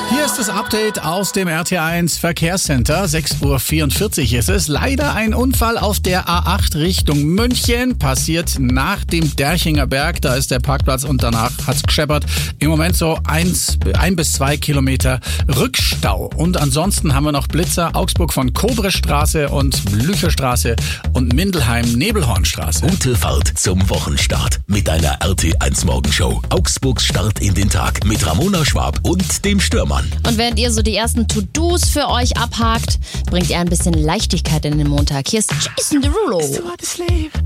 Hier ist das Update aus dem RT1 Verkehrscenter. 6:44 Uhr ist es. Leider ein Unfall auf der A8 Richtung München. Passiert nach dem Derchinger Berg. Da ist der Parkplatz und danach hat's gescheppert. Im Moment so 1 bis 2 Kilometer Rückstau. Und ansonsten haben wir noch Blitzer. Augsburg von Kobrestraße und Blücherstraße und Mindelheim-Nebelhornstraße. Gute Fahrt zum Wochenstart mit einer RT1 Morgenshow. Augsburgs Start in den Tag mit Ramona Schwab und dem Stürmann. Und während ihr so die ersten To-Dos für euch abhakt, bringt ihr ein bisschen Leichtigkeit in den Montag. Hier ist Jason Derulo.